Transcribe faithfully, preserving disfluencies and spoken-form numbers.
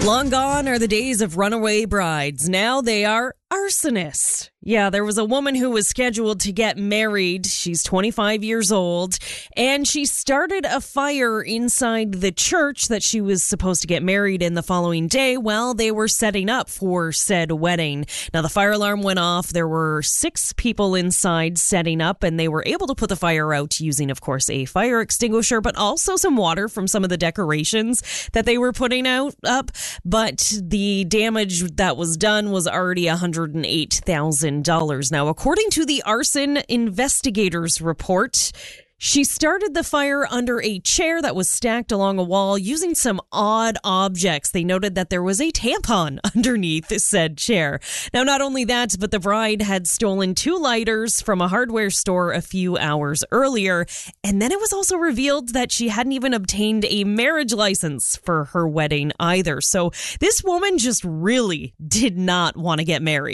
Long gone are the days of runaway brides. Now they are arsonists. Yeah, there was a woman who was scheduled to get married. She's twenty-five years old, and she started a fire inside the church that she was supposed to get married in the following day while they were setting up for said wedding. Now, the fire alarm went off. There were six people inside setting up, and they were able to put the fire out using, of course, a fire extinguisher, but also some water from some of the decorations that they were putting out up. But the damage that was done was already one hundred eight thousand dollars. Now, according to the arson investigators report, she started the fire under a chair that was stacked along a wall using some odd objects. They noted that there was a tampon underneath said chair. Now, not only that, but the bride had stolen two lighters from a hardware store a few hours earlier. And then it was also revealed that she hadn't even obtained a marriage license for her wedding either. So this woman just really did not want to get married.